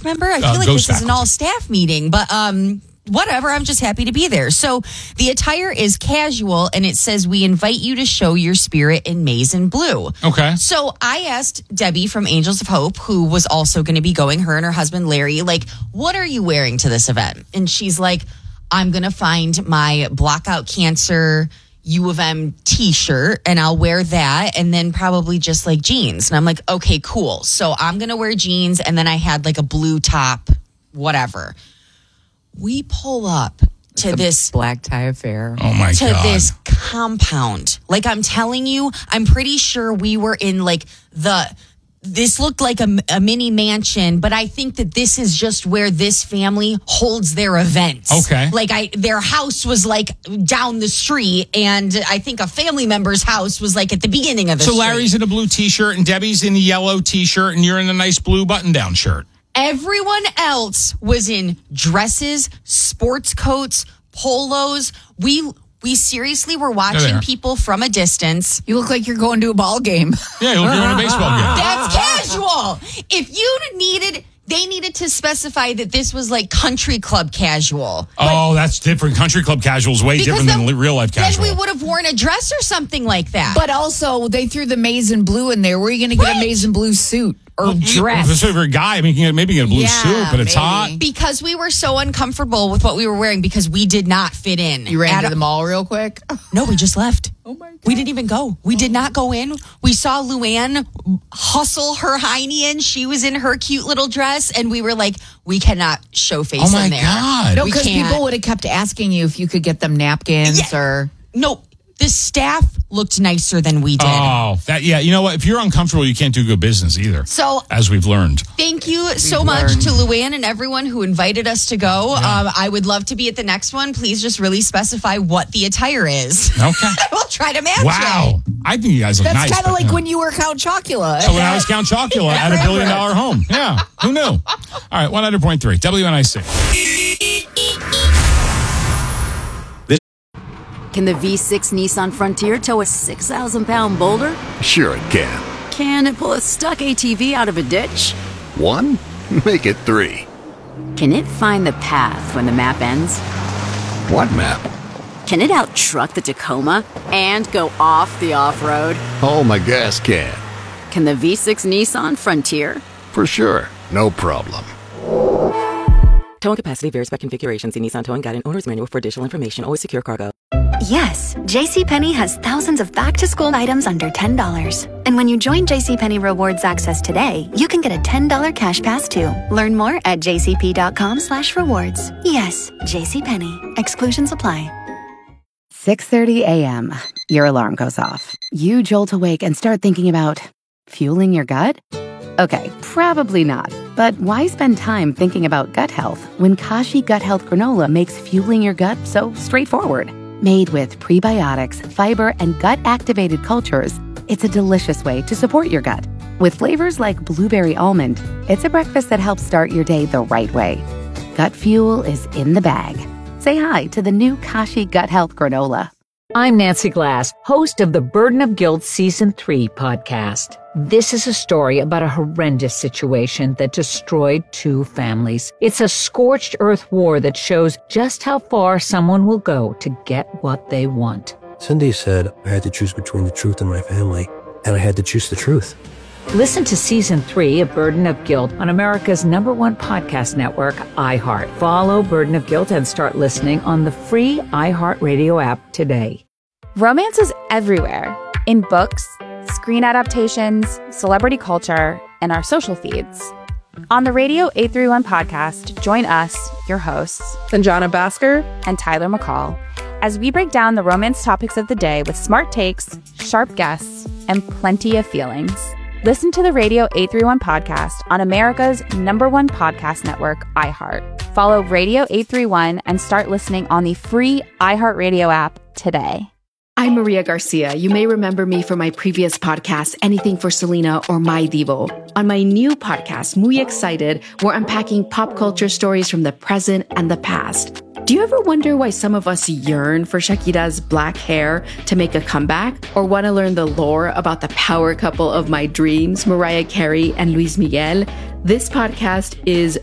staff member? I feel like this is an all-staff meeting, but whatever. I'm just happy to be there. So the attire is casual, and it says, we invite you to show your spirit in maize and blue. Okay. So I asked Debbie from Angels of Hope, who was also going to be going, her and her husband, Larry, like, what are you wearing to this event? And she's like, I'm going to find my Block Out Cancer U of M t-shirt and I'll wear that and then probably just like jeans. And I'm like, okay, cool. So I'm going to wear jeans. And then I had like a blue top, whatever. We pull up to this black tie affair. Oh my God. To this compound. Like I'm telling you, I'm pretty sure we were in like this looked like a mini mansion, but I think that this is just where this family holds their events. Okay. Like their house was like down the street, and I think a family member's house was like at the beginning of the street. So Larry's in a blue t-shirt and Debbie's in a yellow t-shirt and you're in a nice blue button-down shirt. Everyone else was in dresses, sports coats, polos. We seriously were watching people from a distance. You look like you're going to a ball game. Yeah, you look like you're in a baseball game. That's casual. If they needed to specify that this was like country club casual. Oh, that's different. Country club casual is way different than real life casual. Then we would have worn a dress or something like that. But also, they threw the maize and blue in there. Where are you going to get a maize and blue suit? Or dress. If you're a guy, I mean, maybe get a blue suit, but it's hot. Because we were so uncomfortable with what we were wearing because we did not fit in. You ran to the mall real quick? No, we just left. Oh my God. We didn't even go. We did not go in. We saw Luann hustle her hiney in. She was in her cute little dress, and we were like, we cannot show face in there. Oh my God. No, because people would have kept asking you if you could get them napkins or... No, the staff looked nicer than we did. Oh, you know what? If you're uncomfortable, you can't do good business either. So, as we've learned. Thank you so much to Luann and everyone who invited us to go. Yeah. I would love to be at the next one. Please just really specify what the attire is. Okay. We'll try to match it. Wow. I think you guys look nice. That's kind of like when you were Count Chocula. So when I was Count Chocula at $1 billion home. Yeah. Who knew? All right. 100.3 WNIC. Can the V6 Nissan Frontier tow a 6,000-pound boulder? Sure it can. Can it pull a stuck ATV out of a ditch? 1? Make it 3. Can it find the path when the map ends? What map? Can it out-truck the Tacoma and go off the off-road? Oh, my gas can. Can the V6 Nissan Frontier? For sure. No problem. Towing capacity varies by configuration. See Nissan Towing Guide and Owner's Manual for additional information. Always secure cargo. Yes, JCPenney has thousands of back-to-school items under $10. And when you join JCPenney Rewards Access today, you can get a $10 cash pass too. Learn more at jcp.com/rewards. Yes, JCPenney. Exclusions apply. 6:30 a.m. Your alarm goes off. You jolt awake and start thinking about fueling your gut? Okay, probably not. But why spend time thinking about gut health when Kashi Gut Health Granola makes fueling your gut so straightforward? Made with prebiotics, fiber, and gut-activated cultures, it's a delicious way to support your gut. With flavors like blueberry almond, it's a breakfast that helps start your day the right way. Gut fuel is in the bag. Say hi to the new Kashi Gut Health Granola. I'm Nancy Glass, host of the Burden of Guilt Season 3 podcast. This is a story about a horrendous situation that destroyed 2 families. It's a scorched earth war that shows just how far someone will go to get what they want. Cindy said I had to choose between the truth and my family, and I had to choose the truth. Listen to Season 3 of Burden of Guilt on America's #1 podcast network, iHeart. Follow Burden of Guilt and start listening on the free iHeartRadio app today. Romance is everywhere. In books, screen adaptations, celebrity culture, and our social feeds. On the Radio 831 podcast, join us, your hosts, Sanjana Bhaskar and Tyler McCall, as we break down the romance topics of the day with smart takes, sharp guests, and plenty of feelings. Listen to the Radio 831 podcast on America's #1 podcast network, iHeart. Follow Radio 831 and start listening on the free iHeartRadio app today. I'm Maria Garcia. You may remember me from my previous podcast, Anything for Selena or My Divo. On my new podcast, Muy Excited, we're unpacking pop culture stories from the present and the past. Do you ever wonder why some of us yearn for Shakira's black hair to make a comeback? Or want to learn the lore about the power couple of my dreams, Mariah Carey and Luis Miguel? This podcast is